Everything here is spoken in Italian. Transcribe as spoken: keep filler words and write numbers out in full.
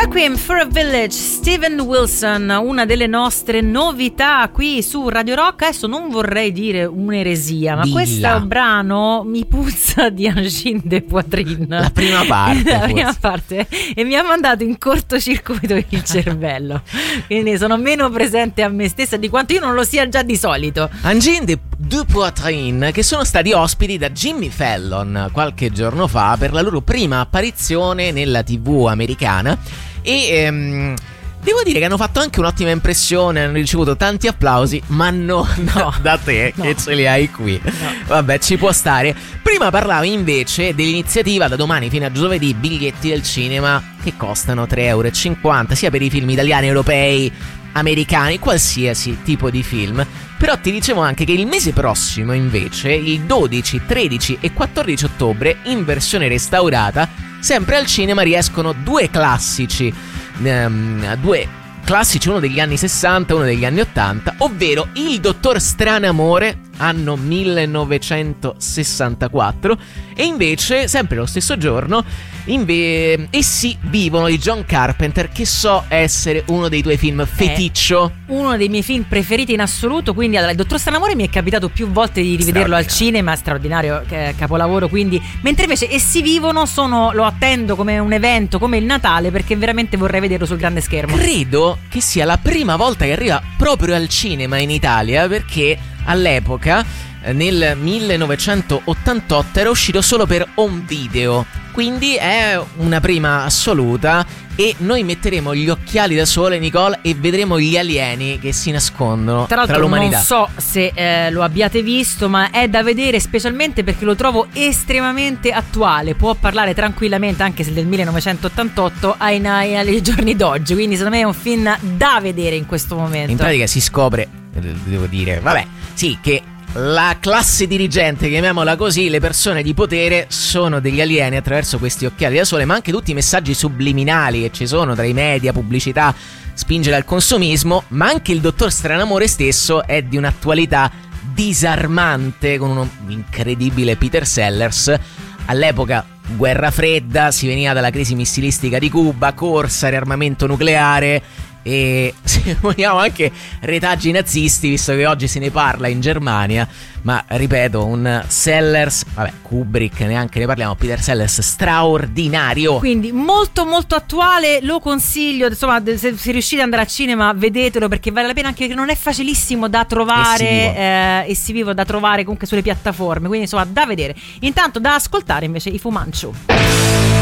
Requiem for a Village, Steven Wilson, una delle nostre novità qui su Radio Rock. Adesso non vorrei dire un'eresia, ma Dilla. Questo brano mi puzza di Angine de Poitrine. La prima parte. La prima parte. E mi ha mandato in cortocircuito il cervello. Quindi sono meno presente a me stessa di quanto io non lo sia già di solito. Angine de de Poitrine, che sono stati ospiti da Jimmy Fallon qualche giorno fa per la loro prima apparizione nella tivù americana. E ehm, devo dire che hanno fatto anche un'ottima impressione, hanno ricevuto tanti applausi, ma no, no da te no. Che ce li hai qui. No. Vabbè, ci può stare. Prima parlavi invece dell'iniziativa da domani fino a giovedì, biglietti del cinema che costano tre euro e cinquanta sia per i film italiani, europei, americani, qualsiasi tipo di film. Però ti dicevo anche che il mese prossimo invece, il dodici, tredici e quattordici ottobre, in versione restaurata, sempre al cinema riescono due classici, um, due classici, uno degli anni sessanta e uno degli anni ottanta, ovvero Il Dottor Stranamore, anno millenovecentosessantaquattro, e invece, sempre lo stesso giorno, inve- Essi vivono di John Carpenter, che so essere uno dei tuoi film feticcio. È uno dei miei film preferiti in assoluto, quindi allora, Il Dottor Stranamore mi è capitato più volte di rivederlo al cinema, straordinario, eh, capolavoro, quindi, mentre invece Essi vivono sono, lo attendo come un evento, come il Natale, perché veramente vorrei vederlo sul grande schermo. Credo che sia la prima volta che arriva proprio al cinema in Italia, perché all'epoca, nel millenovecentottantotto, era uscito solo per home video, quindi è una prima assoluta. E noi metteremo gli occhiali da sole, Nicole, e vedremo gli alieni che si nascondono tra, tra l'umanità. Non so se eh, lo abbiate visto, ma è da vedere, specialmente perché lo trovo estremamente attuale. Può parlare tranquillamente, anche se del millenovecentottantotto, ai, ai, ai giorni d'oggi. Quindi secondo me è un film da vedere in questo momento. In pratica si scopre, devo dire, vabbè, sì, che la classe dirigente, chiamiamola così, le persone di potere, sono degli alieni attraverso questi occhiali da sole, ma anche tutti i messaggi subliminali che ci sono tra i media, pubblicità, spingere al consumismo. Ma anche Il Dottor Stranamore stesso è di un'attualità disarmante, con un incredibile Peter Sellers. All'epoca guerra fredda, si veniva dalla crisi missilistica di Cuba, corsa, riarmamento nucleare e, se vogliamo, anche retaggi nazisti, visto che oggi se ne parla in Germania. Ma ripeto, un Sellers, vabbè, Kubrick neanche ne parliamo, Peter Sellers straordinario. Quindi molto molto attuale, lo consiglio, insomma, se, se riuscite ad andare al cinema vedetelo, perché vale la pena, anche perché non è facilissimo da trovare, e si vivo, eh, e si vivo da trovare comunque sulle piattaforme, quindi insomma da vedere. Intanto da ascoltare invece i Fu Manchu.